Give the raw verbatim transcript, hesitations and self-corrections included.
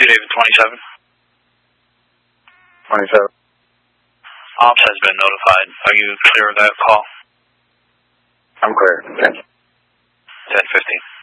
David twenty-seven. twenty-seven. Ops has been notified. Are you clear of that call? I'm clear. Thank you. ten fifteen.